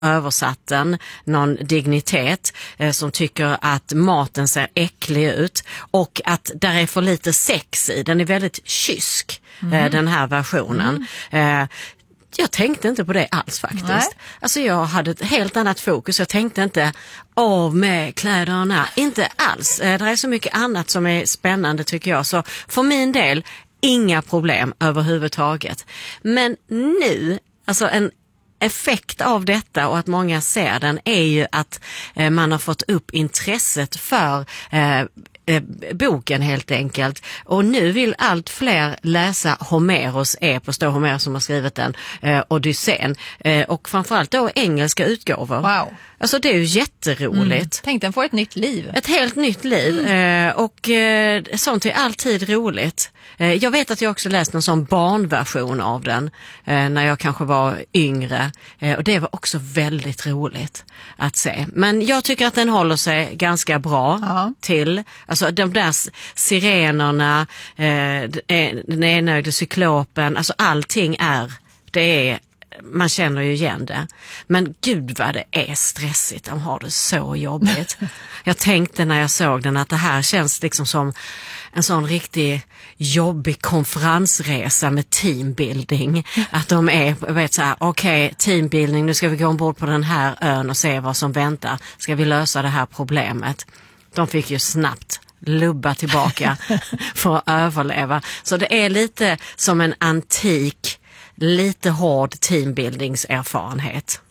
översatt den, någon dignitet som tycker att maten ser äcklig ut och att där är för lite sex i. Den är väldigt kysk, den här versionen. Jag tänkte inte på det alls faktiskt. Nej. Alltså jag hade ett helt annat fokus. Jag tänkte inte av med kläderna. Inte alls. Det är så mycket annat som är spännande tycker jag. Så för min del, inga problem överhuvudtaget. Men nu, alltså en effekt av detta och att många ser den är ju att man har fått upp intresset för boken helt enkelt. Och nu vill allt fler läsa Homeros epos, då Homeros som har skrivit den, Odysseen. Och framförallt då engelska utgåvor. Wow. Alltså det är ju jätteroligt. Tänk, den får ett nytt liv. Ett helt nytt liv. Och sånt är alltid roligt. Jag vet att jag också läst en sån barnversion av den när jag kanske var yngre. Och det var också väldigt roligt att se. Men jag tycker att den håller sig ganska bra till. Alltså de där sirenerna, den enögde cyklopen, alltså allting man känner ju igen det. Men gud vad det är stressigt. De har det så jobbigt. Jag tänkte när jag såg den att det här känns liksom som en sån riktig jobbig konferensresa med teambuilding. Att de är, okej, teambuilding, nu ska vi gå ombord på den här ön och se vad som väntar. Ska vi lösa det här problemet? De fick ju snabbt lubba tillbaka för att överleva. Så det är lite som en antik, lite hård teambuildingserfarenhet.